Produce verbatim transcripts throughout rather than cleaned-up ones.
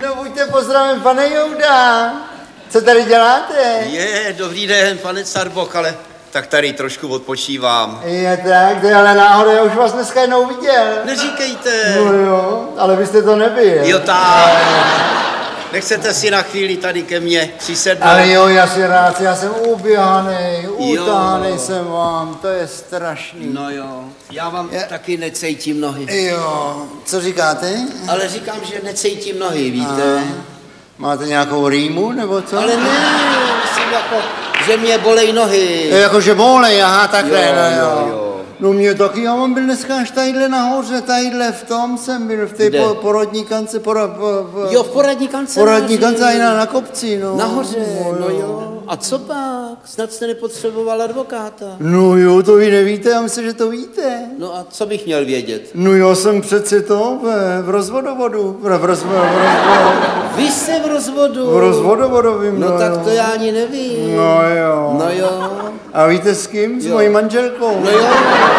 No buďte pozdravím, pane Jouda. Co tady děláte? Je, dobrý den, pane Carboch, ale tak tady trošku odpočívám. Je tak, to je ale náhoda, já už vás dneska jednou viděl. Neříkejte. No jo, ale vy jste to nebyl. Jo tak. Nechcete si na chvíli tady ke mně přisednout? Ale jo, já si rád, já jsem uběhanej, utáhanej jsem vám, to je strašný. No jo, já vám Je... taky necejtím nohy. Jo, co říkáte? Ale říkám, že necejtím nohy, víte? Aha. Máte nějakou rýmu, nebo co? Ale ne, myslím jako, že mě bolej nohy. Je jako, že bolej, aha, takhle, Jo, no jo, jo. jo. No mě taky, já mám byl dneska až tadyhle nahoře, tadyhle v tom jsem byl, v té po, porodní kance, pora, po, po, Jo, v poradní kanceláři. poradní kanceláři na, na kopci, no. Nahoře, no, no jo. A co pak? Snad jste nepotřeboval advokáta. No jo, to vy nevíte, já myslím, že to víte. No a co bych měl vědět? No já jsem přece to v, v rozvodovodu, v, v, roz, v, roz, Vy jste v rozvodu. v rozvodovodovým, No, no tak jo. to já ani nevím. No jo. No jo. A víte s kým? S Jo. mojí manželkou. No jo.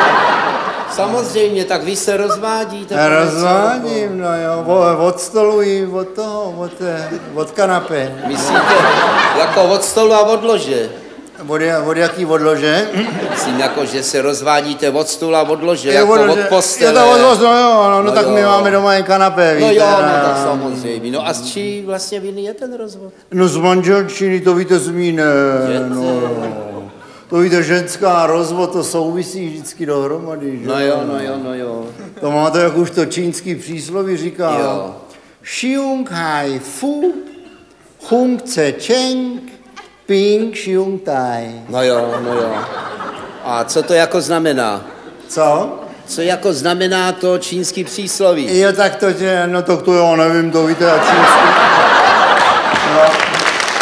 Samozřejmě, tak vy se rozvádíte. Já pane rozvádím, no jo, o- od stolu i od toho, od, eh, od kanapé. Carbo. Myslíte, jako od stolu a od lože? Od, ja- od jaký odlože? Myslím, jako, že se rozvádíte od stolu a od lože, Jo, jako od odlože. postele. Jo, to od, no jo, no, no, No tak jo. my máme doma jen kanapé, No víte. jo, no tak samozřejmě. No a z čí vlastně viny je ten rozvod? No z manželčiny, to víte z mý, ne, no jo. To víte, ženská rozvod, to souvisí vždycky dohromady, že? No jo, no jo, no jo. To máte, jak už to čínský přísloví říká. Jo. Xiong hai fu, hung ce cheng, ping xiong tai. No jo, no jo. A co to jako znamená? Co? Co jako znamená to čínský přísloví? Jo, tak to tě, no to, to já nevím, to víte, jak čínsky. No.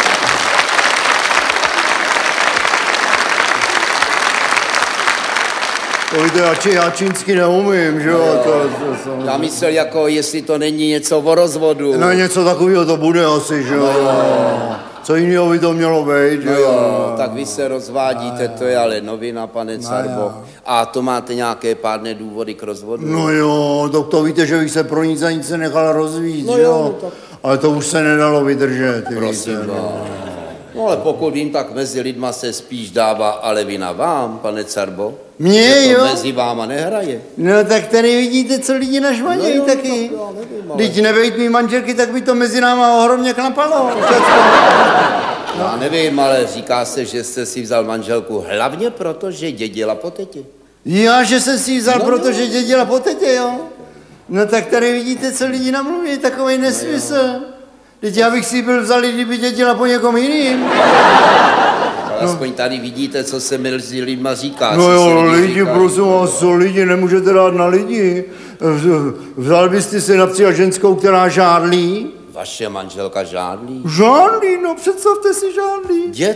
To víte, já, či, já čínsky neumím, že jo, to, to jsem... Já myslel, jako jestli to není něco o rozvodu. No něco takového to bude asi, že jo. Co jiného by to mělo být, No že jo, tak vy se rozvádíte, to je ale novina, pane Carboch. A to máte nějaké pádné důvody k rozvodu? No jo, to, to víte, že bych se pro nic a nic se nechal rozvíjet, No že jo, jo. no tak- Ale to už se nedalo vydržet, Prosím víte. vás. No. No ale pokud vím, tak mezi lidma se spíš dává ale vina vám, pane Carbo. Mně, Že to jo? mezi váma nehraje. No tak tady vidíte, co lidi nažvanějí No jo, taky. tak já nevím, ale- Teď nebejt mý manželky, tak by to mezi náma ohromně klapalo. Já nevím, ale říká se, že jste si vzal manželku hlavně proto, že dědila po tetě. Já, že jsem si ji vzal, No, protože no. dědila po tetě, jo. No tak tady vidíte, co lidi namluví, takový nesmysl. Teď já bych si ji byl vzal, kdyby dědila po někom jiným. Ale aspoň tady vidíte, co se mezi lidma říká. No co si jo, lidi, říkají. prosím vás, co lidi, nemůžete dát na lidi. V- Vzal byste si například ženskou, která žádlí? Vaše manželka žádlí? Žádlí, no představte si žádlí. Jděte